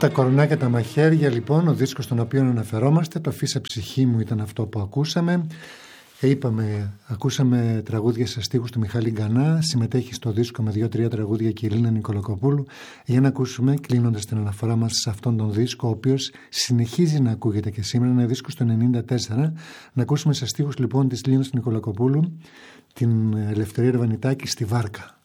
Τα κορονάκια τα μαχαίρια, λοιπόν, ο δίσκος στον οποίο αναφερόμαστε, το «Φύσα ψυχή μου» ήταν αυτό που ακούσαμε. Ακούσαμε τραγούδια σε στίχους του Μιχάλη Γκανά, συμμετέχει στο δίσκο με 2-3 τραγούδια και η Ελίνα Νικολακοπούλου, για να ακούσουμε, κλείνοντας την αναφορά μας σε αυτόν τον δίσκο, ο οποίος συνεχίζει να ακούγεται και σήμερα, ένα δίσκο στο 1994, να ακούσουμε σε στίχους λοιπόν της Ελίνας Νικολακοπούλου την Ελευθερία Ρεβανιτάκη, «Στη βάρκα».